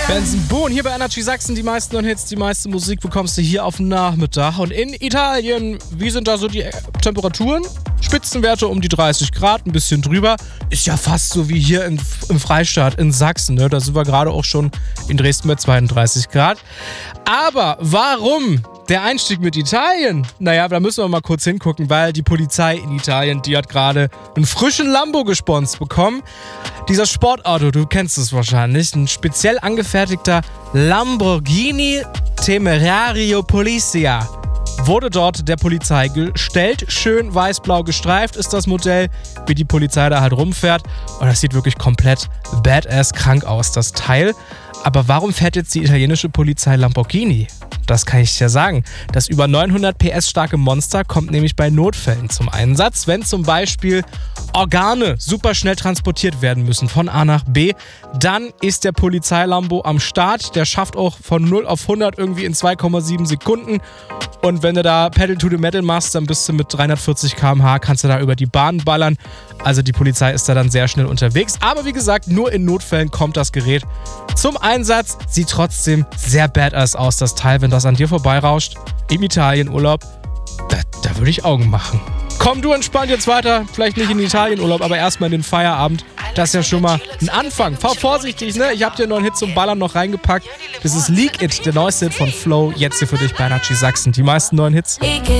Benson Boone hier bei Energy Sachsen. Die meisten neuen Hits, die meiste Musik bekommst du hier auf dem Nachmittag. Und in Italien, wie sind da so die Temperaturen? Spitzenwerte um die 30 Grad, ein bisschen drüber. Ist ja fast so wie hier im Freistaat in Sachsen. Ne? Da sind wir gerade auch schon in Dresden bei 32 Grad. Aber warum der Einstieg mit Italien? Naja, da müssen wir mal kurz hingucken, weil die Polizei in Italien, die hat gerade einen frischen Lambo gesponsert bekommen. Dieser Sportauto, du kennst es wahrscheinlich, ein speziell angefertigter Lamborghini Temerario Polizia wurde dort der Polizei gestellt. Schön weiß-blau gestreift ist das Modell, wie die Polizei da halt rumfährt. Und das sieht wirklich komplett badass krank aus, das Teil. Aber warum fährt jetzt die italienische Polizei Lamborghini? Das kann ich dir sagen. Das über 900 PS starke Monster kommt nämlich bei Notfällen zum Einsatz, wenn zum Beispiel Organe super schnell transportiert werden müssen von A nach B. Dann ist der Polizeilambo am Start. Der schafft auch von 0 auf 100 irgendwie in 2,7 Sekunden. Und wenn du da Pedal to the Metal machst, dann bist du mit 340 km/h, kannst du da über die Bahn ballern. Also die Polizei ist da dann sehr schnell unterwegs. Aber wie gesagt, nur in Notfällen kommt das Gerät zum Einsatz. Sieht trotzdem sehr badass aus, das Teil, wenn das an dir vorbeirauscht. Im Italienurlaub, da würde ich Augen machen. Komm, du entspannt jetzt weiter. Vielleicht nicht in den Italienurlaub, aber erstmal in den Feierabend. Das ist ja schon mal ein Anfang. Fahr vorsichtig, ne? Ich habe dir einen neuen Hit zum Ballern noch reingepackt. Das ist Leak It, der neueste Hit von Flow. Jetzt hier für dich bei Energy Sachsen. Die meisten neuen Hits.